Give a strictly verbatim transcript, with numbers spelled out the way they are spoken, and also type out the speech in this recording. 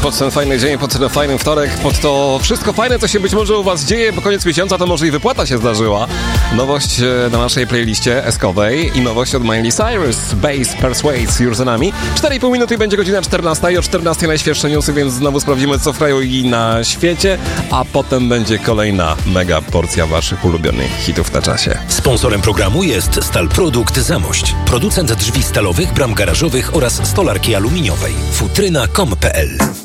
pod ten fajny dzień, pod ten fajny wtorek, pod to wszystko fajne, co się być może u was dzieje, bo koniec miesiąca to może i wypłata się zdarzyła. Nowość na naszej playliście eskowej i nowość od Miley Cyrus, Bass Persuades już za nami. cztery i pół minuty i będzie godzina czternasta i o czternastej najświeższe newsy, więc znowu sprawdzimy, co w kraju i na świecie, a potem będzie kolejna mega porcja waszych ulubionych hitów na czasie. Sponsorem programu jest Stalprodukt Zamość, producent drzwi stalowych, bram garażowych oraz stolarki aluminiowej. futryna kropka com kropka pe el